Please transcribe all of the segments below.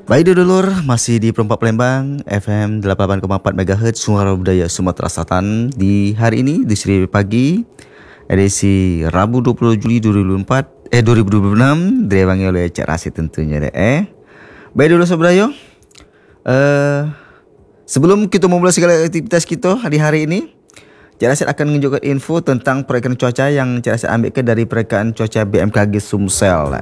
Baik dulur, masih di Perempat Palembang FM 88,4 MHz Suara Budaya Sumatera Selatan. Di hari ini di Seri Pagi edisi Rabu 20 Juli 2026 direwangi oleh Cak Rasid tentunya deh. Baik dulur Sobrayo, sebelum kita memulai segala aktivitas kita di hari ini, Cak Rasid akan menunjukkan info tentang perakiraan cuaca yang Cak Rasid ambil dari perakiraan cuaca BMKG Sumsel.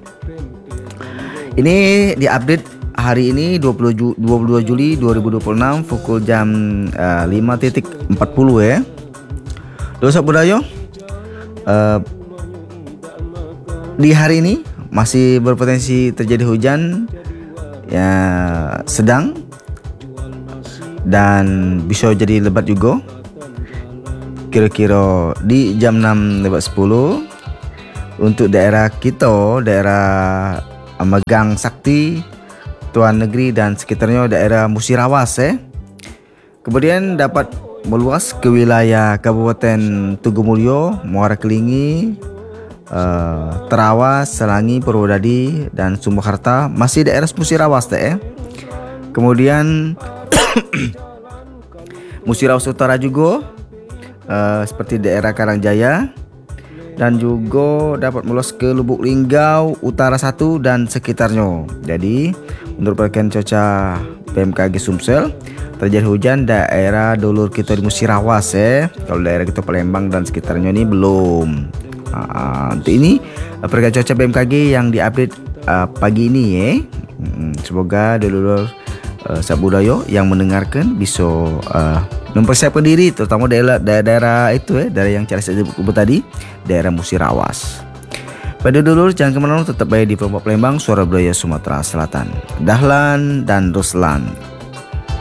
Ini diupdate hari ini 22 Juli 2026 pukul jam 5.40 ya. Dosa budaya di hari ini masih berpotensi terjadi hujan ya sedang dan bisa jadi lebat juga. Kira-kira di jam 6.10 untuk daerah kita, daerah Megang Sakti, Tuan Negeri dan sekitarnya daerah Musirawas Kemudian dapat meluas ke wilayah Kabupaten Tugumulyo, Muara Kelingi, Terawas, Selangi, Purwodadi dan Sumberharta, masih daerah Musirawas Kemudian Musirawas Utara juga seperti daerah Karangjaya, dan juga dapat meluas ke Lubuk Linggau, Utara 1 dan sekitarnya. Jadi menurut perakiraan cuaca BMKG Sumsel, terjadi hujan daerah dulur kita di Musirawas Kalau daerah kita Palembang dan sekitarnya ini belum. Untuk ini perakiraan cuaca BMKG yang diupdate pagi ini Semoga dulur sabudaya yang mendengarkan bisa mempersiapkan diri, terutama daerah itu daerah yang cara saya sebut tadi, daerah Musirawas. Pada dulur jangan kemana-mana, tetap baik di Perempat Palembang, Suara Budaya Sumatera Selatan. Dahlan dan Ruslan.